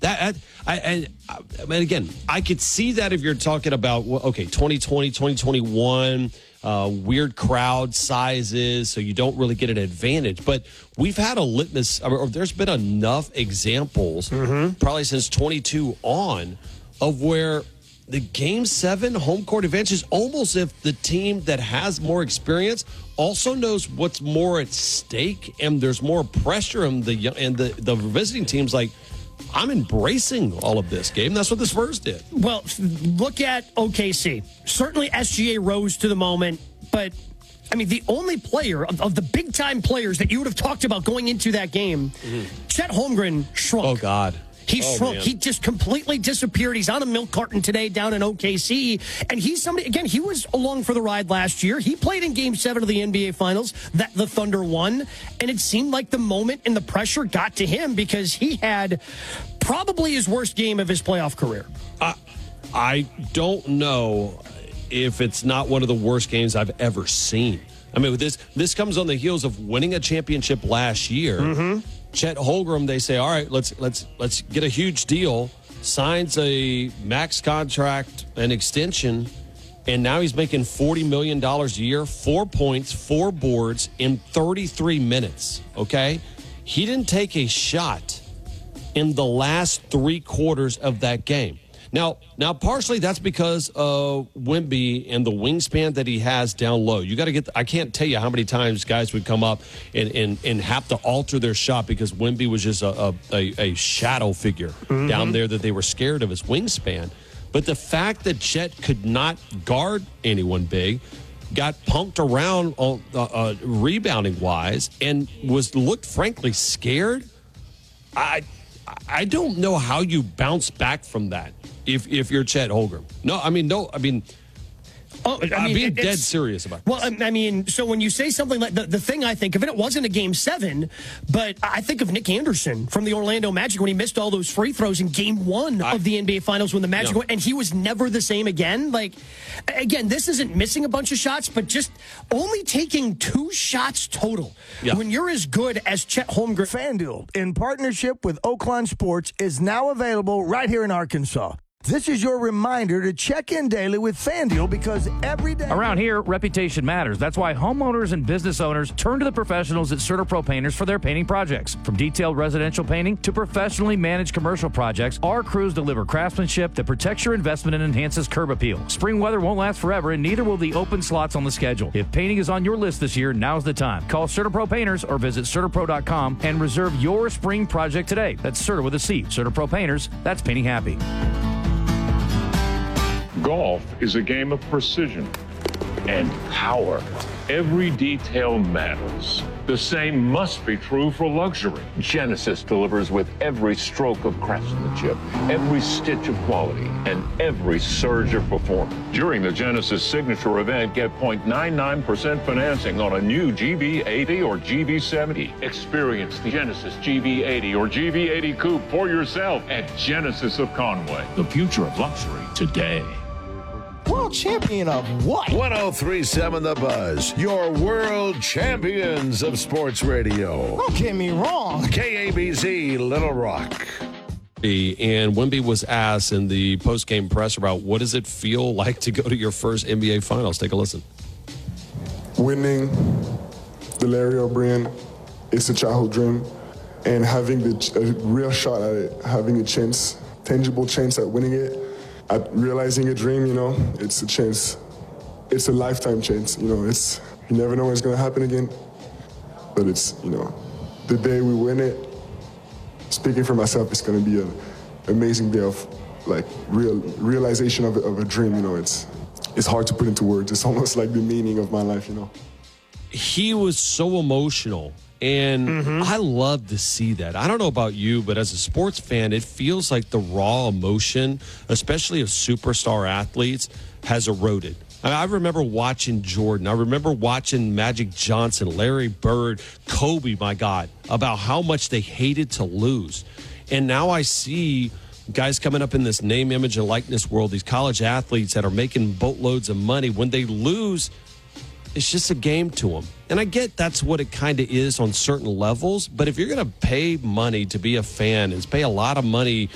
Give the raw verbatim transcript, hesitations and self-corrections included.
That I, I, I mean, again, I could see that if you're talking about, okay, twenty twenty, twenty twenty-one, uh, weird crowd sizes, so you don't really get an advantage. But we've had a litmus, or there's been enough examples, mm-hmm. probably since twenty-two on, of where the game seven home court advantage is almost if the team that has more experience also knows what's more at stake, and there's more pressure, and the and the, the visiting team's like, I'm embracing all of this game. That's what the Spurs did. Well, look at O K C. Certainly S G A rose to the moment, but I mean, the only player of, of the big-time players that you would have talked about going into that game, mm-hmm. Chet Holmgren shrunk. Oh, God. He oh, shrunk. Man. He just completely disappeared. He's on a milk carton today down in O K C. And he's somebody, again, he was along for the ride last year. He played in game seven of the N B A Finals that the Thunder won. And it seemed like the moment and the pressure got to him because he had probably his worst game of his playoff career. Uh, I don't know if it's not one of the worst games I've ever seen. I mean, this this comes on the heels of winning a championship last year. Mm-hmm. Chet Holmgren, they say, all right, let's let's let's get a huge deal, signs a max contract, an extension, and now he's making forty million dollars a year, four points, four boards in thirty-three minutes, okay? He didn't take a shot in the last three quarters of that game. Now, now, partially that's because of Wemby and the wingspan that he has down low. You got to get. I can't tell you how many times guys would come up and and, and have to alter their shot because Wemby was just a a, a shadow figure mm-hmm. down there that they were scared of his wingspan. But the fact that Chet could not guard anyone big, got punked around on, uh, uh, rebounding wise, and was looked frankly scared. I I don't know how you bounce back from that. If if you're Chet Holmgren. No, I mean, no, I mean, oh, I I'm mean, being dead serious about this. Well, I mean, so when you say something like the, the thing I think of, and it wasn't a game seven, but I think of Nick Anderson from the Orlando Magic when he missed all those free throws in game one I, of the N B A Finals when the Magic no. went, and he was never the same again. Like, again, this isn't missing a bunch of shots, but just only taking two shots total. Yeah. When you're as good as Chet Holmgren. FanDuel, in partnership with Oakland Sports, is now available right here in Arkansas. This is your reminder to check in daily with FanDuel because every day... Around here, reputation matters. That's why homeowners and business owners turn to the professionals at CertaPro Painters for their painting projects. From detailed residential painting to professionally managed commercial projects, our crews deliver craftsmanship that protects your investment and enhances curb appeal. Spring weather won't last forever, and neither will the open slots on the schedule. If painting is on your list this year, now's the time. Call CertaPro Painters or visit Certapro dot com and reserve your spring project today. That's Certa with a C. CertaPro Painters, that's painting happy. Golf is a game of precision and power. Every detail matters. The same must be true for luxury. Genesis delivers with every stroke of craftsmanship, every stitch of quality, and every surge of performance. During the Genesis Signature event, get zero point nine nine percent financing on a new G V eighty or G V seventy. Experience the Genesis G V eighty or G V eighty Coupe for yourself at Genesis of Conway. The future of luxury today. World champion of what? one oh three point seven The Buzz, your world champions of sports radio. Don't get me wrong. K A B Z Little Rock. And Wemby was asked in the post-game press about what does it feel like to go to your first N B A Finals. Take a listen. Winning the Larry O'Brien is a childhood dream, and having the, a real shot at it, having a chance, tangible chance at winning it, at realizing a dream, you know, it's a chance. It's a lifetime chance, you know. It's you never know when it's gonna happen again. But it's, you know, the day we win it, speaking for myself, it's gonna be an amazing day of like real realization of, of a dream, you know. It's it's hard to put into words. It's almost like the meaning of my life, you know. He was so emotional. And mm-hmm. I love to see that. I don't know about you, but as a sports fan, it feels like the raw emotion, especially of superstar athletes, has eroded. I, mean, I remember watching Jordan. I remember watching Magic Johnson, Larry Bird, Kobe, my God, about how much they hated to lose. And now I see guys coming up in this name, image, and likeness world, these college athletes that are making boatloads of money. When they lose, it's just a game to them. And I get that's what it kind of is on certain levels, but if you're going to pay money to be a fan and pay a lot of money